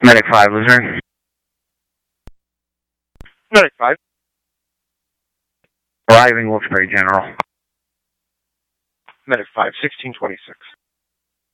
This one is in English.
Medic 5, Luzerne. Medic 5. Arriving Wilkes-Barre General. Medic 5, 1626.